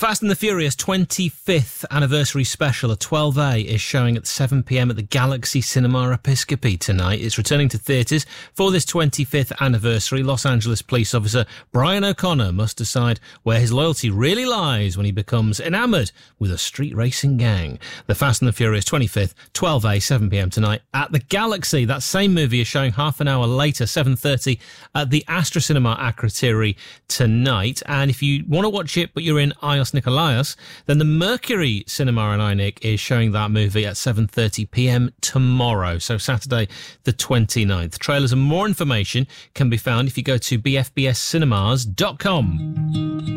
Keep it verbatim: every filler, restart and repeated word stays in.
Fast and the Furious twenty-fifth anniversary special, a twelve A, is showing at seven p m at the Galaxy Cinema Episcopi tonight. It's returning to theatres for this twenty-fifth anniversary. Los Angeles police officer Brian O'Connor must decide where his loyalty really lies when he becomes enamoured with a street racing gang. The Fast and the Furious twenty-fifth, twelve A, seven p m tonight at the Galaxy. That same movie is showing half an hour later, seven thirty, at the Astra Cinema Akrotiri tonight. And if you want to watch it but you're in Ios Nikolaos, then the Mercury Cinema in Einik is showing that movie at seven thirty p m tomorrow, so Saturday the twenty-ninth. Trailers and more information can be found if you go to b f b s cinemas dot com.